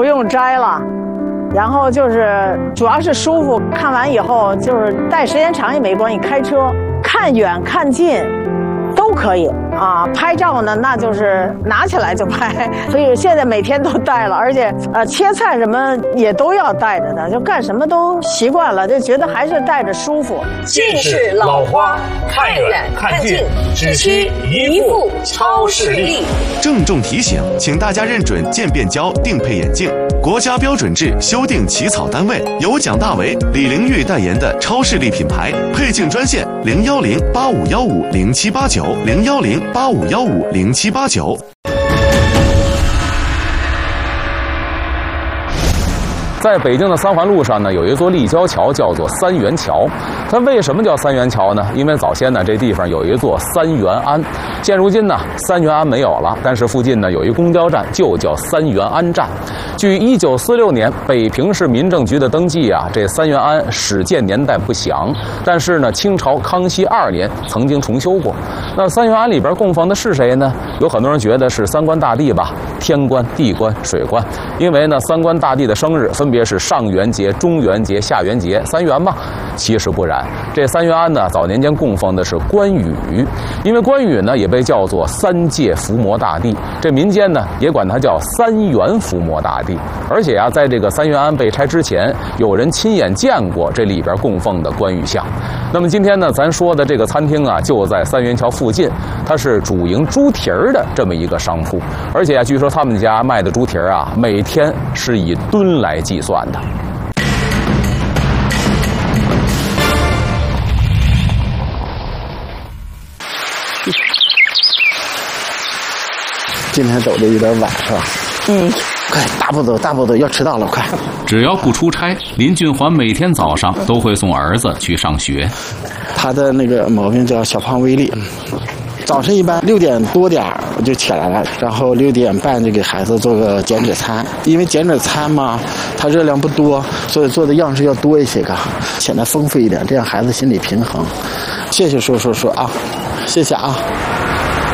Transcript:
不用摘了。然后就是主要是舒服，看完以后就是戴时间长也没关系，开车看远看近都可以啊。拍照呢，那就是拿起来就拍，所以现在每天都带了，而且切菜什么也都要带着的，就干什么都习惯了，就觉得还是带着舒服。 近视老花，看远看近，只需一副超视力。 郑重提醒，请大家认准渐变焦定配眼镜，国家标准制修订起草单位由蒋大为、李玲玉代言的超视力品牌。配镜专线010-8515-0789，010-8515-0789。 在北京的三环路上呢，有一座立交桥，叫做三元桥。它为什么叫三元桥呢？因为早先呢，这地方有一座三元庵。现如今呢，三元庵没有了，但是附近呢有一公交站，就叫三元庵站。据1946年北平市民政局的登记啊，这三元庵始建年代不详，但是呢，清朝康熙2年曾经重修过。那三元庵里边供奉的是谁呢？有很多人觉得是三官大帝吧，天官、地官、水官，因为呢，三官大帝的生日分别是上元节、中元节、下元节，三元嘛。其实不然，这三元庵呢，早年间供奉的是关羽，因为关羽呢也被叫做三界伏魔大帝，这民间呢也管他叫三元伏魔大帝。而且啊，在这个三元庵被拆之前，有人亲眼见过这里边供奉的关羽像。那么今天呢，咱说的这个餐厅啊，就在三元桥附近，它是主营猪蹄儿的这么一个商铺，而且啊，据说他们家卖的猪蹄儿啊，每天是以吨来计算的。 今天走的有点晚是吧？快，大步走，大步走，要迟到了，快！ 只要不出差，林俊环每天早上都会送儿子去上学。 他的那个毛病叫小胖威力。早晨一般6点多点我就起来了，然后6点半就给孩子做个减脂餐，因为减脂餐嘛，它热量不多，所以做的样式要多一些个，显得丰富一点，这样孩子心理平衡。谢谢叔叔啊，谢谢啊。